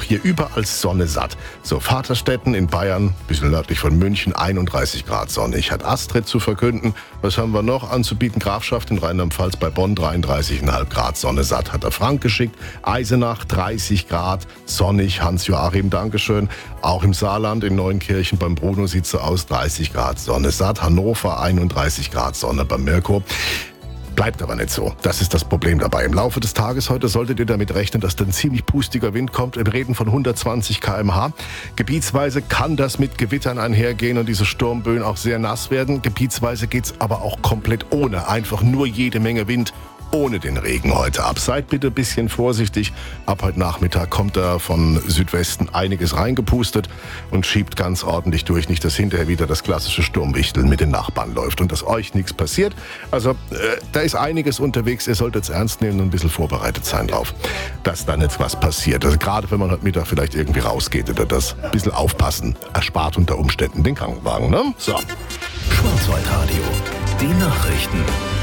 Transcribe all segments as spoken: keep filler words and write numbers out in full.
hier überall Sonne satt. So, Vaterstetten in Bayern, bisschen nördlich von München, einunddreißig Grad sonnig. Hat Astrid zu verkünden. Was haben wir noch anzubieten? Grafschaft in Rheinland-Pfalz bei Bonn, dreiunddreißig Komma fünf Grad Sonne satt. Hat der Frank geschickt. Eisenach, dreißig Grad sonnig. Hans-Joachim, Dankeschön. Auch im Saarland, in Neunkirchen beim Bruno sieht so aus, dreißig Grad Sonne satt. Hannover, einunddreißig Grad Sonne beim Mirko. Bleibt aber nicht so. Das ist das Problem dabei. Im Laufe des Tages heute solltet ihr damit rechnen, dass dann ziemlich pustiger Wind kommt. Wir reden von hundertzwanzig Kilometer pro Stunde. Gebietsweise kann das mit Gewittern einhergehen und diese Sturmböen auch sehr nass werden. Gebietsweise geht's aber auch komplett ohne. Einfach nur jede Menge Wind. Ohne den Regen heute ab. Seid bitte ein bisschen vorsichtig. Ab heute Nachmittag kommt da von Südwesten einiges reingepustet und schiebt ganz ordentlich durch. Nicht, dass hinterher wieder das klassische Sturmwichteln mit den Nachbarn läuft und dass euch nichts passiert. Also, äh, da ist einiges unterwegs. Ihr solltet es ernst nehmen und ein bisschen vorbereitet sein drauf, dass da nicht was passiert. Also gerade wenn man heute Mittag vielleicht irgendwie rausgeht oder das ein bisschen aufpassen, erspart unter Umständen den Krankenwagen, ne? So. Schwarzwaldradio, die Nachrichten.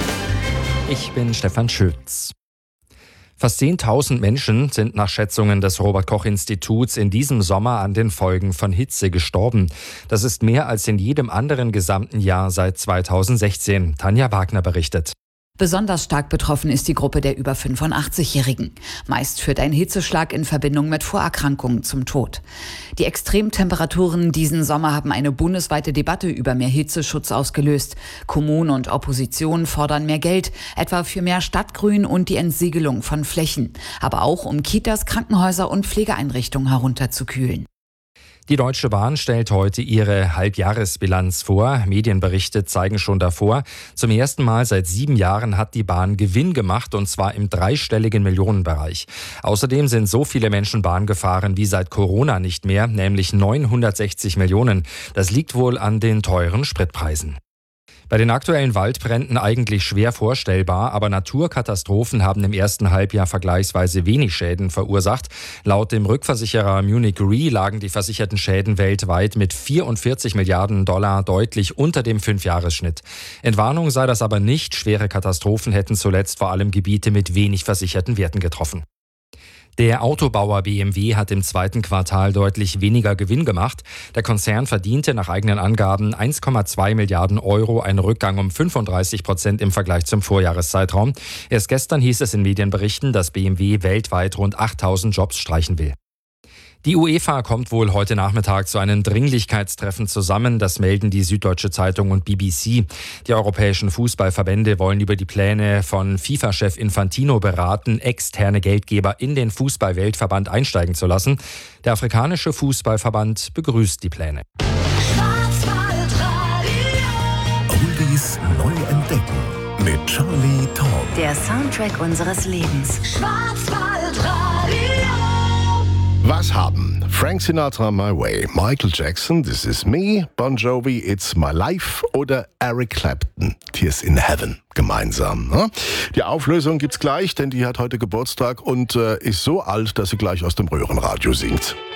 Ich bin Stefan Schütz. Fast zehntausend Menschen sind nach Schätzungen des Robert-Koch-Instituts in diesem Sommer an den Folgen von Hitze gestorben. Das ist mehr als in jedem anderen gesamten Jahr seit zweitausendsechzehn. Tanja Wagner berichtet. Besonders stark betroffen ist die Gruppe der über fünfundachtzig-Jährigen. Meist führt ein Hitzeschlag in Verbindung mit Vorerkrankungen zum Tod. Die Extremtemperaturen diesen Sommer haben eine bundesweite Debatte über mehr Hitzeschutz ausgelöst. Kommunen und Opposition fordern mehr Geld, etwa für mehr Stadtgrün und die Entsiegelung von Flächen. Aber auch um Kitas, Krankenhäuser und Pflegeeinrichtungen herunterzukühlen. Die Deutsche Bahn stellt heute ihre Halbjahresbilanz vor. Medienberichte zeigen schon davor. Zum ersten Mal seit sieben Jahren hat die Bahn Gewinn gemacht, und zwar im dreistelligen Millionenbereich. Außerdem sind so viele Menschen Bahn gefahren wie seit Corona nicht mehr, nämlich neunhundertsechzig Millionen. Das liegt wohl an den teuren Spritpreisen. Bei den aktuellen Waldbränden eigentlich schwer vorstellbar, aber Naturkatastrophen haben im ersten Halbjahr vergleichsweise wenig Schäden verursacht. Laut dem Rückversicherer Munich Re lagen die versicherten Schäden weltweit mit vierundvierzig Milliarden Dollar deutlich unter dem Fünfjahresschnitt. Entwarnung sei das aber nicht. Schwere Katastrophen hätten zuletzt vor allem Gebiete mit wenig versicherten Werten getroffen. Der Autobauer B M W hat im zweiten Quartal deutlich weniger Gewinn gemacht. Der Konzern verdiente nach eigenen Angaben eins Komma zwei Milliarden Euro, ein Rückgang um fünfunddreißig Prozent im Vergleich zum Vorjahreszeitraum. Erst gestern hieß es in Medienberichten, dass B M W weltweit rund achttausend Jobs streichen will. Die UEFA kommt wohl heute Nachmittag zu einem Dringlichkeitstreffen zusammen. Das melden die Süddeutsche Zeitung und B B C. Die europäischen Fußballverbände wollen über die Pläne von FIFA-Chef Infantino beraten, externe Geldgeber in den Fußball-Weltverband einsteigen zu lassen. Der afrikanische Fußballverband begrüßt die Pläne. Oldies neu entdecken mit Charlie Tom. Der Soundtrack unseres Lebens. Schwarzwaldradio. Was haben Frank Sinatra, My Way, Michael Jackson, This Is Me, Bon Jovi, It's My Life oder Eric Clapton, Tears in Heaven gemeinsam? Ne? Die Auflösung gibt's gleich, denn die hat heute Geburtstag und äh, ist so alt, dass sie gleich aus dem Röhrenradio singt.